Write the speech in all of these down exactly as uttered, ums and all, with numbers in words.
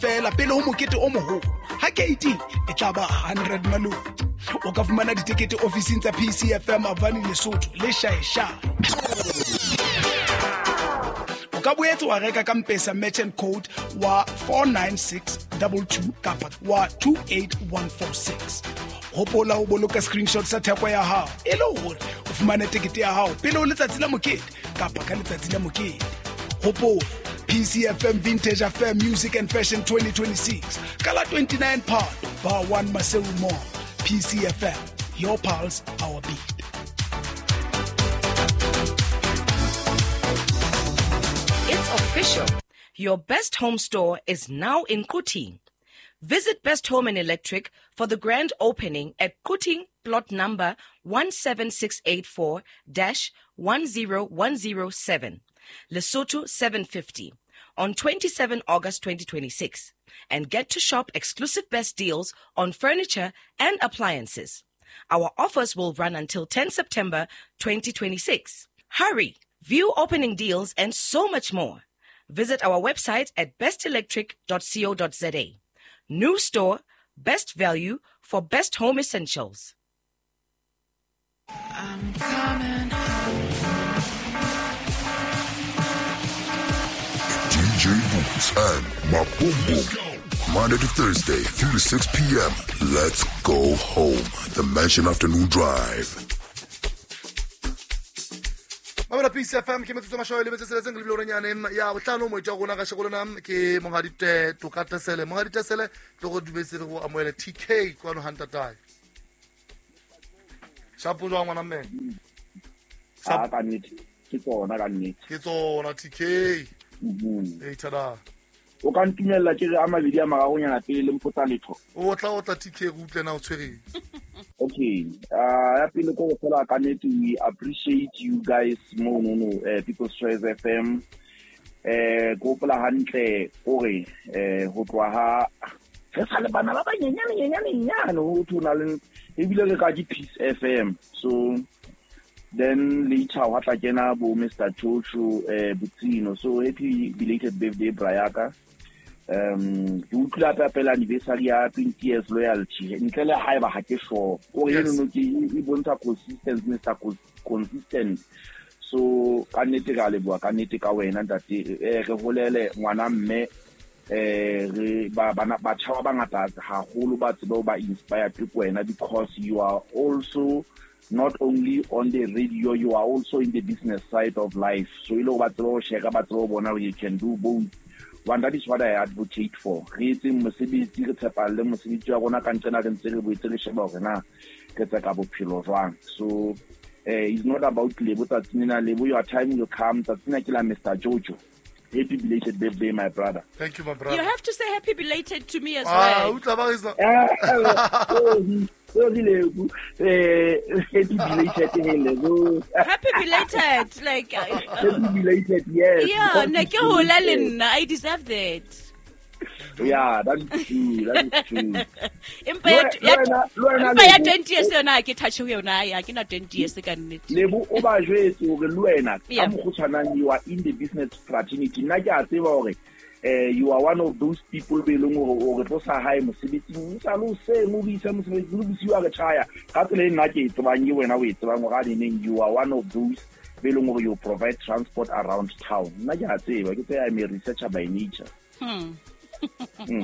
fela pele ho mokete o moholo ha gate e tla ba one hundred malodi o ka fumana ditekete ofising tsa P C F M Avani Lesotho le Shaesha o ka boetse wa reka ka M-Pesa merchant code wa four nine six two two kapa wa two eight one four six hopola o boloka screenshot sa theko ya hao e le hore o fumane tekete ya hao pele o letsatsi la mokete kapa ka letsatsi la mokete hopola P C F M Vintage Affair Music and Fashion twenty twenty-six Kala twenty-nine Part Bar one Maseru Mall P C F M Your Pulse Our Beat. It's official. Your Best Home store is now in Kuting. Visit Best Home and Electric for the grand opening at Kuting plot number one seven six eight four dash one zero one zero seven, Lesotho seven fifty, on twenty-seventh August twenty twenty-six, and get to shop exclusive best deals on furniture and appliances. Our offers will run until tenth September twenty twenty-six. Hurry! View opening deals and so much more. Visit our website at best electric dot co dot za. New store, best value for best home essentials. I'm coming home. D J Boots and my boom boom. Monday to Thursday, three to six p.m. Let's go home. The Mansion Afternoon Drive. Mamela P C F M ke metso mashoe le metso le le nyane ya botlano mo itwa gona ga shegolona ke mongadi te to katesele mongadi tesele to go dubetse go amoele T K kwa no hanta tai shapo jwa ngwana mme a ka nnete ke tsona ka nnete ke tsona T K mhm e tada o ka ntumella ke a mabedi a magagonyana pele le mpotsa letho o tla o tla T K go utlena o tshwere. Okay, uh, ya pele ko go ka nnete, we appreciate you guys mo no no uh, People's Choice F M eh go pla hantle gore eh go twa ha re sa le bana ba banyenyane nyenyane nyane ho tuna le e bile le ka di Peace F M. So then later wa tla kena bo Mister Chocho eh Butsino. So happy belated birthday Brayaka. Um you utlwa pela anniversary ya twenty years loyalty ntle le haeba ha ke sure o re no ke e bontsha consistency Mister consistent. So ka nnete ka leboa ka nnete ka wena ntate eh re holele ngwana mme eh re ba bana ba tšhawa ba ngata ha holo ba tsebo ba inspired ke wena because you are also not only on the radio, you are also in the business side of life. So you know what you can do both. One, that is what I advocate for. Creating Mosebisi re tshepa le mosebetsi wa bona ka ntsena re ntse re boetse le sheba hore na ke tsa ka bophelo jwang. So eh it's not about lebo tsatsina lebo, your time will come. Tsatsina ke la Mister Jojo. Happy belated birthday, my brother. Thank you, my brother. You have to say happy belated to me as ah, well. Utlaba is not. Happy belated. Happy belated, like. Uh, Happy belated, yes. Yeah, Nekeholalin, I deserve that. Yeah, that is true. That is true. Impa ya twenty years yona ke touch yona ya ke na twenty years ka nnete. Lebo o ba jwetse hore le wena ka mogotshwanang you are in the business fraternity. Nna ke a tseba hore eh you are one of those people be leng hore o re tlosa hae mosebetsing sa lo se mo bisa mosebetsi lo bisiwa ga tshaya ka tsela nna ke tsebang ye wena o e tsebang ga dineng you are one of those be leng hore you provide transport around town. Nna ke a tseba ke tsaya I'm a researcher by nature. Hmm. Mm.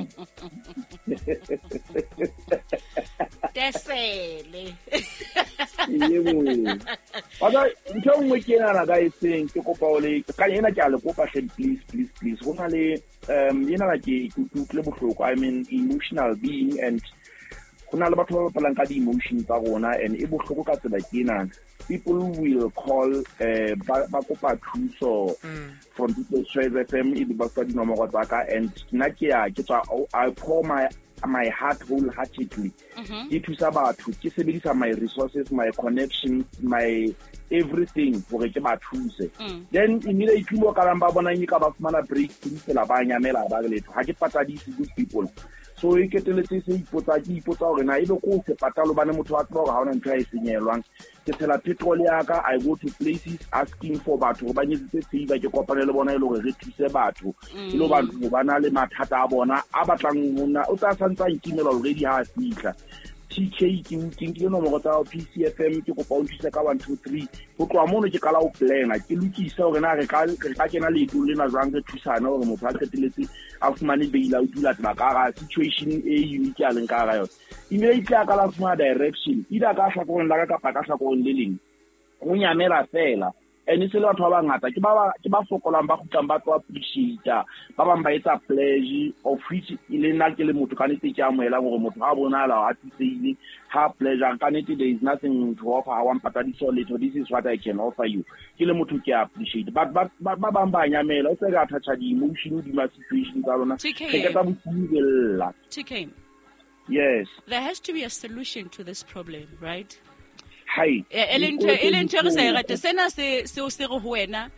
Desele. Yebo. Aba ntho ngwe ke nana ga itseng ke kopa o le ka ena ke a le kopa please please please go na le um ena la ke tutle bohloko I mean emotional being and kuna le batho ba palang ka di emotions tsa rona and e bohloko ka tsela ke ena people will call uh ba kopa thuso from People's Choice F M e ba ka di nomoro tsa ka and nna ke ya ke tswa I pour my my heart wholeheartedly ke thusa batho ke sebedisa my resources my connections my everything for ke ba thuse then immediately mo ka lamba bona nyi ka ba fumana break ke tsela ba nyamela ba le ha ke patadisi good people so e keteletse se ipotsa ke ipotsa gore na ile go se patalo bana motho wa tswa ga ona ntho ya isenyelwang ke tshela petrol ya ka I go to places asking for batho ba nyetsetse tseba ke kopane le bona ile gore re thuse batho ile batho ba na le mathata a bona a batlang mona o tsa santsa ikimela already ha fihla T K ke nkile nomoro tsa P C F M ke kopa o ntse ka one two three go tloa mono ke kala o plana ke lokisa gore na re ka re ka kena le ditlo lena jwang re thusana gore motho a keteletse a fumane beila o dula tla ka ga situation e unique ya leng ka ga yona ime itla ka la fuma direction ida ka hla go nla ka ka ka hla go le leng go nyamela fela ene se le batho ba bangata ke ba ke ba fokolang ba go tamba twa appreciate ba bang ba etsa pledge of which ile nna ke le motho ka nete ke amoela gore motho a bona la a tseile ha pleasure ka nete there is nothing to offer I want patadi solid this is what I can offer you ke le motho ke appreciate but ba ba bang ba nyamela o se ga thatcha di emotion di ma situation tsa rona ke ka ba botshibella T K yes there has to be a solution to this problem right Hi. Elento elento re sa rata sena se se o se go wena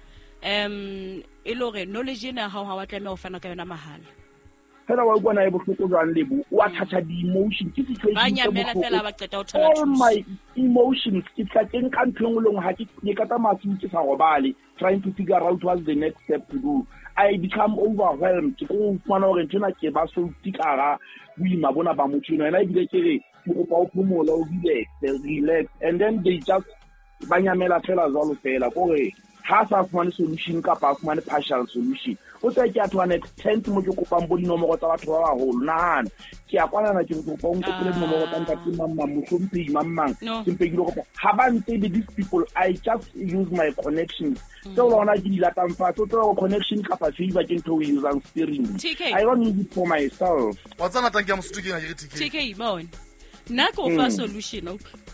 em e lo re knowledge na ha ha wa tlame o fana ka yona mahala fela wa bona e bohloko jwang lebu wa thatha di emotion ke situation ba nyamela fela ba qeta o thola all my emotions ke tla ke nka ntlong le ha ke ke ka tamatsi ke sa robale trying to figure out what's the next step to do I become overwhelmed ke go fana gore ntena ke ba so tikara we mabona ba motho ena ena bile ke re go pa o phomola o relax relax and then they just banyamela fela jalo fela gore ha sa fumane solution ka pa fumane partial solution o tsa ke a to an extent mo ke kopang bo dinomoro tsa batho ba baholo nahana ke a kwana na ke go pa o nkopele dinomoro tsa ntate mamma mo hlompi mamma ke mpe ke go pa ha ba ntse these people I just use my connections so lona ke di latang fa so tlo connection ka pa favor ke ntho o usang steering I don't need it for myself wa tsana tanki ya mosutu ke nga ke T K T K mon na ko fa solution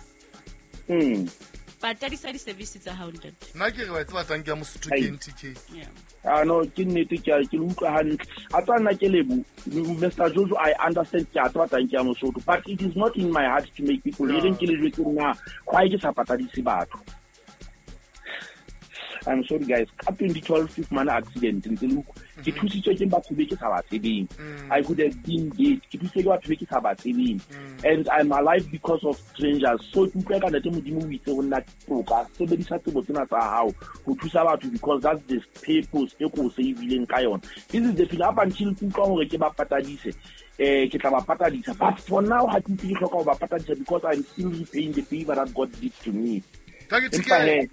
mm patadisa di services tsa Hounded nna ke re wa tsaba tanki ya mosutu ke T K yeah ah no ke nnete ke ke utlwa hantle a tsana ke lebu Mister Jojo I understand ke a tsaba tanki ya mosutu but it is not in my heart to make people even ke le jwe ke nna why ke sa patadisi batho I'm sorry guys ka twenty twelve fifth man accident ntse lu ke thusitswe ke batho be ke sa ba tsebeng I could have been dead ke thusitswe ke batho be ke sa ba tsebeng and I'm alive because of strangers so ke ka nete modimo o itse go nna tloka sebedisa tsebo tsena tsa hao go thusa batho because that's the purpose e go saveileng ka yona this is the feel up until ke ka gore ke ba patadise eh ke tla ba patadisa but for now ha ke tsike go ka ba patadisa because I'm still repaying the favor that God did to me ka ke T K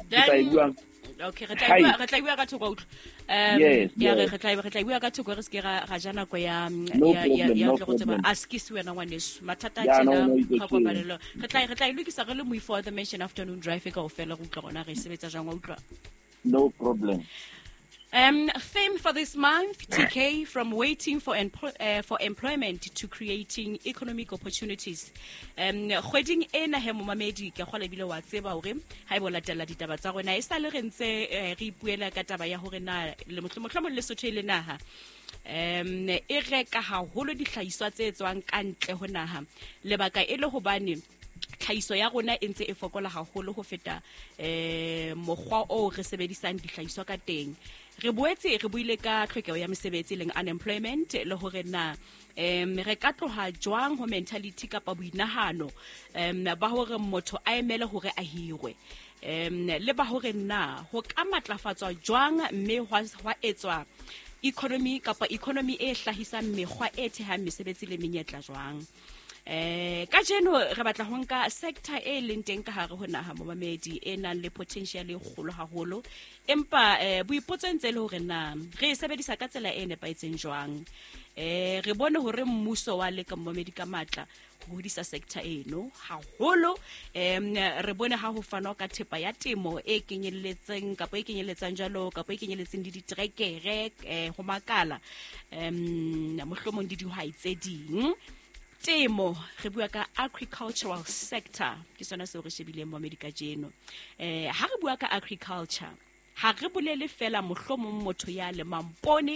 okay re tla re tla bua ka thoko utlo um ya re tla re tla bua ka thoko re se ra ga jana go ya ya ya tlo go tseba askisi wena ngwaneso mathata a tsena ga go balelo re tla re tla ilukisa re le mo for the mention afternoon drive ka o fela go tla gona re sebetsa jang wa utlwa no problem Um, theme for this month, T K, from waiting for empl- uh, for employment to creating economic opportunities. Um, kgweding ena he momamedi ke kgola bile wa tseba hore ha e bolatela ditaba tsa rona e sa le re ntse re ipuela ka taba ya hore na le motlhomotlhomo le sotho ile naha um e reka haholo dihlahiswa tse tswang ka ntle ho naha lebaka e le hobane tlhahiso ya rona e ntse e fokola haholo ho feta eh mokgwa o re sebedisang dihlahiswa ka teng re boetse re buile ka tlhokeho ya mesebetsi leng unemployment le hore na em re ka tloha jwang ho mentality kapa boinahano em ba hore motho a emele hore a hirwe em le ba hore na ho ka matlafatswa jwang mme hwa etswa economy kapa economy e hlahisang mekgwa e thehang mesebetsi le menyetla jwang eh ka jeno re batla ho nka sector e leng teng ka hare ho naha momamedi e nang le potential e kgolo haholo empa eh boipotseng tse le hore na re sebedisa ka tsela e nepaetseng jwang eh re bone hore mmuso wa le ka momamedi ka matla ho hodisa sector eno haholo em re bone ha ho fanwa ka thepa ya temo e kenyelletseng kapa e kenyelletsang jalo kapa e kenyelletseng di ditrekere eh ho makala em mohlomong di dihwai tse ding temo re bua ka agricultural sector ke sona se re shebile mo America jeno eh ha re bua ka agriculture ha re bolele fela mohlomong motho ya le mampone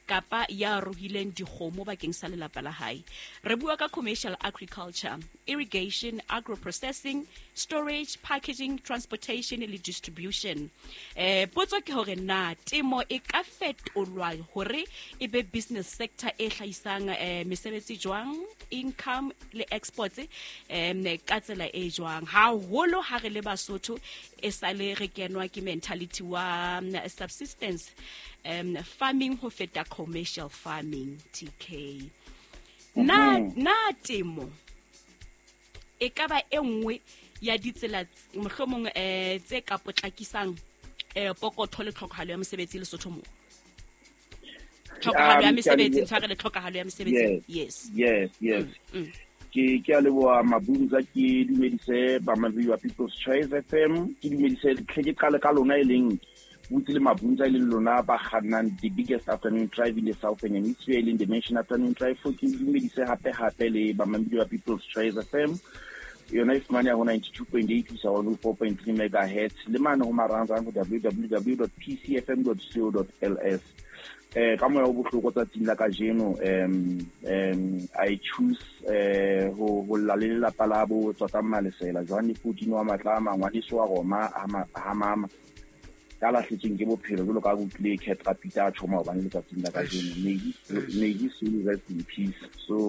kapa ya rohileng dikgomo bakeng sa lelapa la hae. Re bua ka commercial agriculture, irrigation, agro-processing, storage, packaging, transportation le distribution. Eh potso ke hore na temo e ka fetolwa hore e be business sector e hlahisang eh mesebetsi jwang, income le exports em ka tsela e jwang. Ha holo ha re le Basotho e sale re kenwa ke mentality wa um, subsistence um, farming ho feta commercial farming. T K na na temo e ka ba e nngwe ya ditsela mohlomong eh tse ka potlakisang eh pokotho le tlhokahalo ya mosebetsi le Sotho mo tlhokahalo ya mosebetsi ntshware le tlhokahalo ya mosebetsi. Yes yes yes ke ke a leboa Mabunza, ke dumedise ba mabi wa People's Choice F M, ke dumedise ke qala ka lona e leng butse le Mabunza le lona ba khanang the biggest afternoon drive in the southern hemisphere in the nation afternoon drive. For ke dumedise hape hape le ba mabi wa People's Choice F M yona ifumane ho ninety-two point eight isa one oh four point three megahertz le mane ho marangrang ho w w w dot p c f m dot co dot l s. eh ka moya o bohloko tsa tsela ka jeno um um I choose eh ho ho la le la palabo tsota malesela jwani futhi no matlama ngwadiso wa Roma ha mama kala hlitseng ke bophelo jalo ka go tle cat rapita choma ba le tsa tsela ka jeno maybe maybe soon rest in peace. So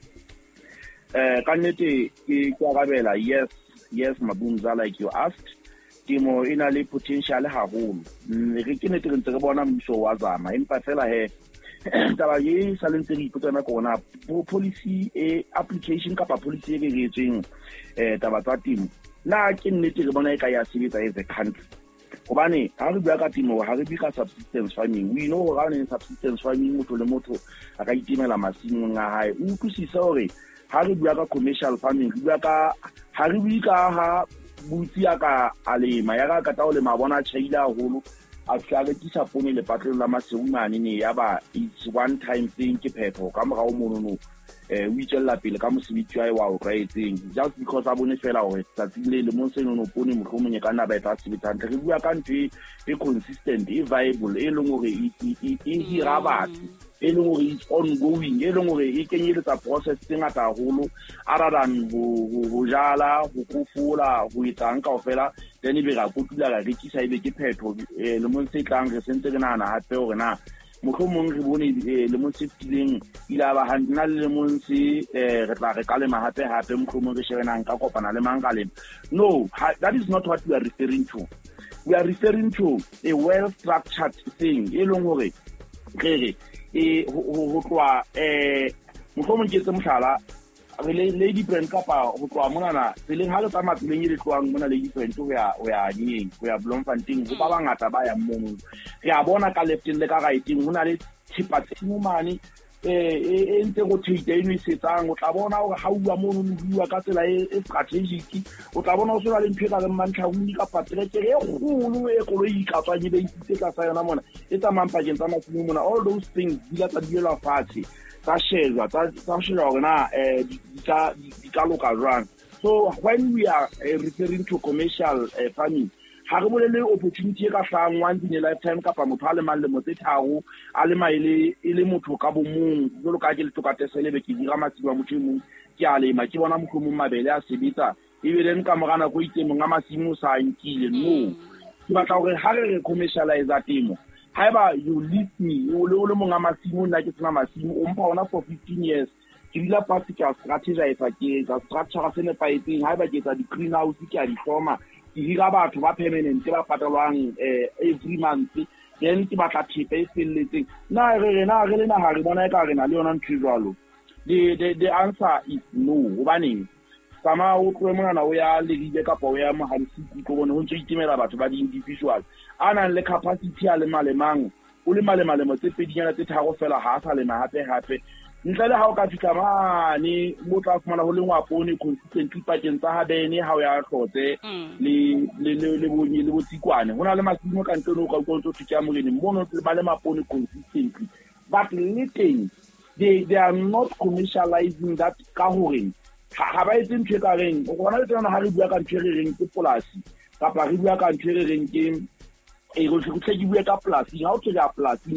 eh ka nete ke kwa gabela yes yes Mabunza, like you asked, temo ina le potential haholo. Re ke nete re ntse re bona mmuso wa zama empa fela he taba ye sa lentse re ipotsa kona policy e application kapa policy e re etseng eh taba tsa temo na ke nnete re bona e ka ya sebetsa as a country. Hobane ha re bua ka temo ha re bika subsistence farming, we know ha re subsistence farming motho le motho a ka itimela masimong a hae. O utlwisisa hore ha re bua ka commercial farming re bua ka ha re bika ha butsi aka alema ya ka ta o le mabona tshela holo a tshware tsa pone le patlelo la maseumane ne ya ba it's one time thing ke phepho ka mora o monono eh o itjella pele ka mosebetsi wa wa o raetseng just because a bone fela hore tsatsile le mo seno no pone mohlomong ka na ba etsa sebetsang re bua ka ntwe e consistent e viable e leng hore e e hira batho e leng hore it's ongoing e leng hore e kenyeletsa process tse ngata haholo other than ho jala ho kufula ho etsang kaofela then be ra kutula ga rekisa ibe ke phetho le mo se tlang re sentse ke nana hape hore na mohlomong re bone le mo se fileng ila ba handna le mo se re tla re kalema hape hape mohlomong re sherenang ka kopana le mangale. No, that is not what we are referring to. We are referring to a well structured thing e leng hore re e ho tloa eh mohlomong ke tse mohlala re lady brand kapa ho tloa monana tseleng ha le tsamaya tseleng le tloang mona lady brand ho ya ho ya ding ho ya Bloemfontein ho ba bangata ba ya mmono re a bona ka left le ka right ho na le thipa tsimo mane eh e ntse go thita eno setsang o tla bona hore ha uwa mono o bua ka tsela e strategic o tla bona o se ba le mpheka le mantlha o ni ka patrete e kgolo e koloi ka tswa di be itse ka sa yona mona e tsamang pa tsa matsimo mona. All those things di la tsa diela fatshe tsa shelwa tsa shelwa gona eh di ka di ka loka jwang. So when we are uh, referring to commercial uh, farming ha re bolele opportunity e ka hlang once in a lifetime kapa motho a le mang le motse tharo a le maile e le motho ka bomong jolo ka ke le tokatesele be ke dira matsimo a motho mong ke a le ma ke bona mohlomong mabele a sebetsa e be le nka morana go itse monga masimo sa nkile. No, ke batla hore ha re commercialize temo haeba you leave me o le o le monga masimo nna ke tsena masimo o mpa ona for fifteen years ke dila pasi ka strategize ke ka structure se ne paetseng haeba ke tsa di greenhouse ke a di forma ke hira batho ba permanent ba patalwang eh every month then ke batla thipe e felletseng na re re na re le na ha re bona e ka re na le yona ntshijwalo. the the the answer is no. Hobane sama o tloe mona o ya le ribe kapa o ya mohalisi go bona ho ntse itimela batho ba di individual ana le capacity a le malemang o le malemale mo tse pedinyana tse tharo fela ha sa le mahape hape ntle le ha o ka fika mane mo tla fumana ho le ngwapone consistently pakeng tsa ha bene ha o ya hlotse le le le bonye le botsikwane hona le masimo ka nteno ka go ntse tshika morene mono le ba le mapone consistently but little they they are not commercializing that ka hore ha ba etse ntwe ka reng o bona le tsena ha re bua ka ntwe re reng ke polasi kapa re bua ka ntwe re reng ke e go tlhotse ke bua ka polasi ha o tsela polasi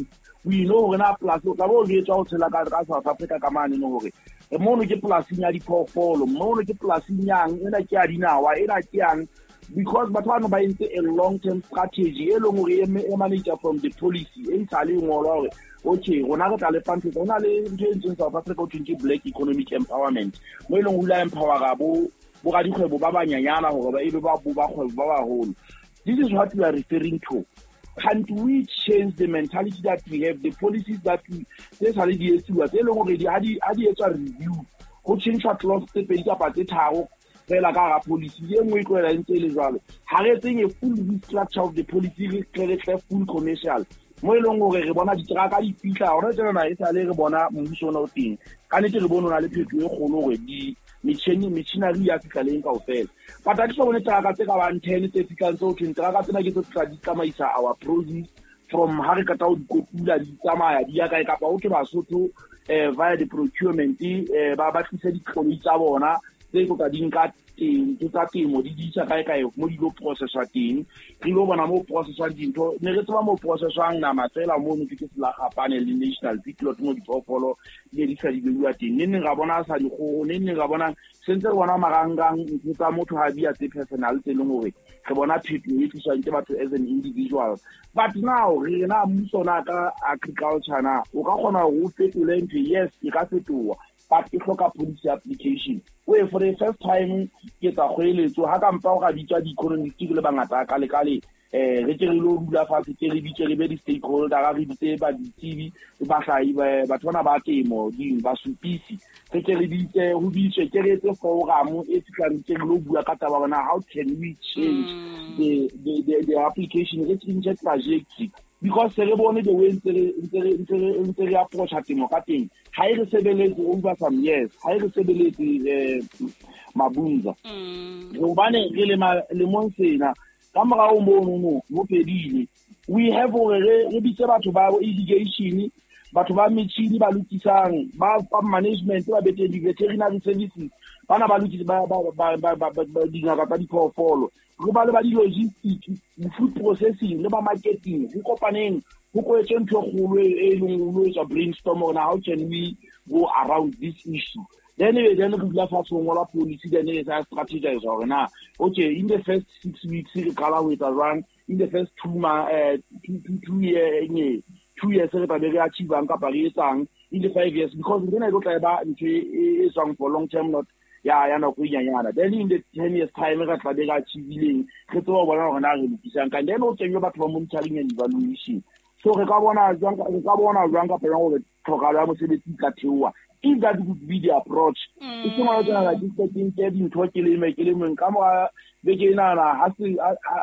we know hore na plus o tla bo le tswa o tshela ka ka South Africa ka mane no hore e mono ke plasing ya diphoofolo mono ke plasing yang ena ke a dinawa ena ke yang because batho ba no ba entse a long term strategy e leng hore e manager from the policy e tsale ngolo hore okay rona re tla le pantse rona le ntse South Africa o tshintse black economic empowerment mo e leng hula empower ga bo bo ga dikgwebo ba banyanyana hore ba ebe ba bo ba kgwebo ba baholo. This is what we are referring to. Can't we change the mentality that we have, the policies that we there's already a two tse leng hore di adi adi etsa review go change what laws tse pedi kapa tse tharo fela ka ga policy e nngwe go ela ntse le jwalo ha re tsenye full restructure of the policy re tle full commercial mo e leng hore re bona ditraka di fitla hore tsena na e sa le re bona mmuso ona o teng ka nete re bona le phetogo e kgolo hore di metšhini machinery ya fitla leng kaofela but a di bone traka tse ka bang ten tse fitlang tse o tshweng traka tsena ke tse tla di tsamaisa our produce from ha re ka ta o dikotula di tsamaya di ya kae kapa o ke Basotho eh via the procurement eh ba ba tlisa dikoloi tsa bona tse go ka dinka teng tsa temo di ditsa kae kae mo di lo processwa teng re lo bona mo processwa dintho ne re tsaba mo processwang na matsela mo no ke ke sela gapane le national feedlot mo di popolo le di sa di bua teng ne ne ga bona sa di go ne ne ga bona sentse re bona marangang tsa motho ha dia tse personal tse leng hore re bona phito e tswa ke batho as an individual but now re na mmuso na ka agriculture na o ka kgona go fetola ntse yes e ka fetola but e hloka policy application we for the first time ke tsa kgoeletso ha ka mpa o ga ditsa di economic le bangata ka le kale eh re ke re lo dula fa se ke re bitse re be di stakeholder ga re bitse ba di T V ba hlai ba tsona ba temo di ba supisi re ke re bitse ho bitse ke re tse forum e tshikang ke lo bua ka taba bona how can we change mm. the, the the the application re change trajectory because se re bone the way ntse ntse ntse ntse ya approach temo ka teng ha e re sebeletse over some years ha e re sebeletse eh mabunza mm. go bane re le le monsena ka mora o mono no mo pedile we have already re bitse batho ba irrigation batho ba metšhini ba lokisang ba management ba bete di veterinary services bana ba lokisa ba ba ba ba dingaka tsa diphoofolo go ba le ba di logistics food processing le ba marketing go kopaneng go go etse ntho kgolo e leng go etsa brainstorm on how can we go around this issue. Then then we have also one policy then is a strategize or na okay in the first six weeks we color with around in the first two months uh, two two two year in two years re ba be achieve ang ka parisang in the five years because then I go tla ba ntse e song for long term not ya ya no go nyanyana then in the ten years time re tla be achieve re tlo bona hore na re lokisang ka then o tsenyo batho ba monitoring and evaluation so re ka bona jwang re ka bona jwang ka pela gore tlhokalo ya mosebetsi ka thewa. If that would be the approach, it's not like this getting getting to kill me, kill me, come on, begin has to,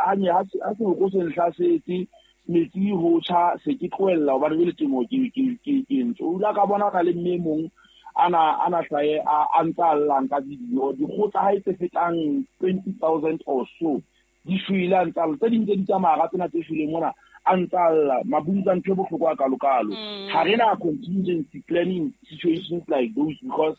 has to go to the city, Meti Hocha, Sekiquella, what will you more in? So, like I want to let me moon, Anna, Anna, Antal, and Kadio, the Hota Haitefetan, twenty thousand or so. The Sri Lanka, telling the Tamara, Limona. Antal Mabunzan Trouble for Kalukalo. Harena contingency planning situations like those because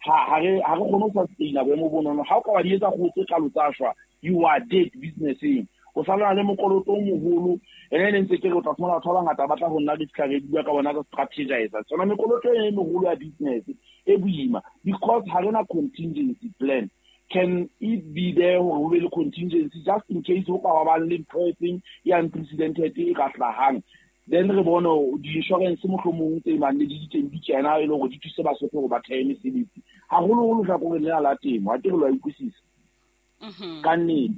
how can you you are dead business in Osala Lemokoloto Mulu and then take out of Mola Tabata who not carried back on another strategizer. So I'm a Mulu business every because Harena contingency plan. Can it be there or will contingency just in case of our live person unprecedented hang? Then the bono the insurance and the China or the Tusaba support about ten cities. How long have we la team? What do you like with this? Can need.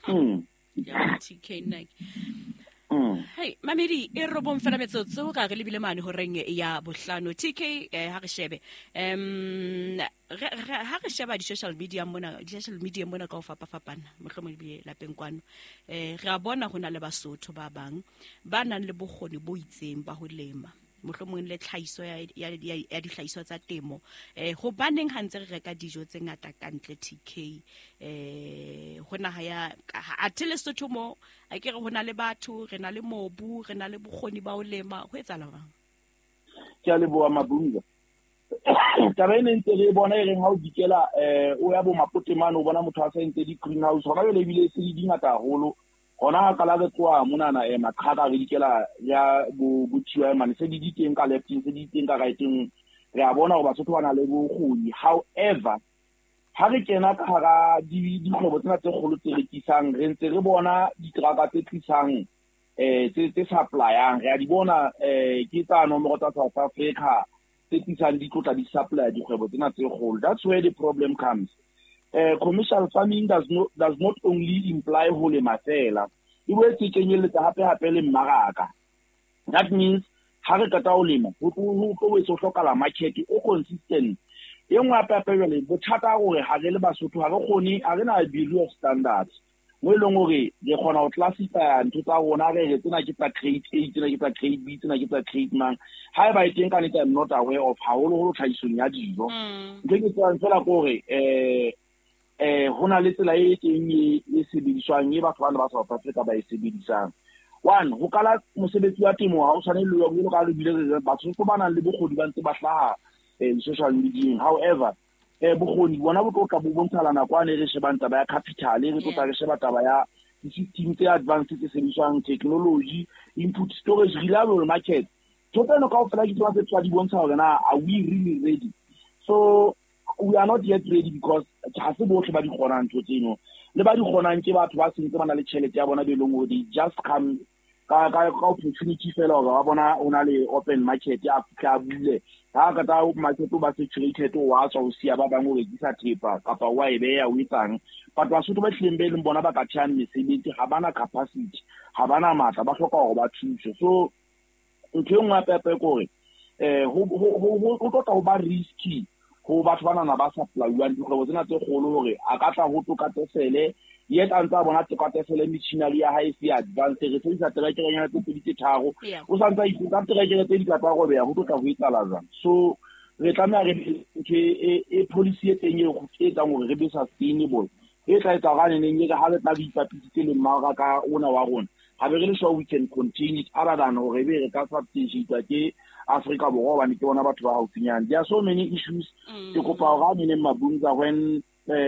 Hey, Mamiri, e robon fela metsotso ka re lebile mane ho reng ya bohlano T K ha re shebe em ha re sheba di social media mona di social media mona ka o fapa fapana mohlomong bile lapeng kwano eh re a bona hona le Basotho ba bang ba nang le bogoni bo itseng ba ho lema mohlomong le tlhaiso ya ya dihlaiso tsa temo eh ho baneng hantse re reka dijo tse ngata ka ntle T K eh hona ha ya a tele Sotho mo a ke re hona le batho re na le mobu re na le bogoni ba o lema ho etsa la bang ke a le boa mabunga taba ene ntse re bona e reng ha o dikela eh o ya bo mapotemane o bona motho a sa ntse di greenhouse hona le bile se di ngata haholo gona ka la le tloa monana e makhata re dikela ya bo bothiwa mane se di diteng ka lefting se di diteng ka righteng re a bona go ba sotho bana le bogoni. However ha re kena ka hara di dikgwebo tsena tse kgolo tse rekisang re ntse re bona ditraka tse tlisang eh tse tse supplyang re a di bona eh ke tsa nomoro tsa South Africa tse tlisang di tlotla di supply dikgwebo tsena tse kgolo. That's where the problem comes. Uh, commercial farming does not does not only imply ho lema fela, e boetse e kenyeletsa hape hape le mmaraka. That means ha re kata ho lema ho ho wetso hlokala market o consistent. E nngwe hape hape jwale bothata gore ha re le Basotho ha re kgone ha re na bureau of standards mo eleng gore re kgona ho classify ntho tsa rona re re tsena ke tsa grade A tsena ke tsa grade B tsena ke tsa grade mang ha e ba e teng ka neta I'm not aware of haholo ho tlhaisong ya dijo. Ntse ke tswa fela gore eh eh hona le tsela e teng e sebediswang e batho ba South Africa ba e sebedisang. One ho kala mosebetsi wa temo ha o tshwane le yo ka le bile batho go bana le bogodi ba ntse ba hlaha eh social media. However eh bogodi bona bo tloka bo bonthalana kwa ne re shebanta ba ya capital re tloka re sheba taba ya system tse advanced tse sebediswang technology input storage reliable market toteno ka o fela ke tswa tse tswa di bontsha hore na are we really ready? So we are not yet ready because ha se bohle ba di kgonang ntho tseno le ba di kgonang ke batho ba sentse bana le tšhelete ya bona be leng go di just come ka ka opportunity fela ga ba bona ona le open market ya Africa bule ha ka ta market ba saturated wa tswa o sia ba bang o rekisa thepa kapa wa e beya o itsang but ba sotho ba tlhembe le bona ba ka tshana mesebetsi ha bana capacity ha bana matla ba hloka go ba thushe. So ntho e nngwe pepe gore eh ho ho ho tota ho ba risky go batho bana na ba supply-wang dikgwebo tsena tse kgolo gore a ka tla ho tokatesele yet antsa bona tokatesele machinery ya high speed advance re se sa trekere ya tse di tharo o sa ntsa itse trekere tse di ka tla go beya go tla go itala jang. So re tlameha re ke e policy e teng e go tsetsa gore re be sustainable e tla etsa gane neng ga ha re tla dipapisitse le mmaraka ka ona wa rona ha be re le sure we can continue it other than gore be re ka substitute ke Africa borwa ba ne ke bona batho ba haufinyana. There are so many issues ke kopa ga mene mabunza when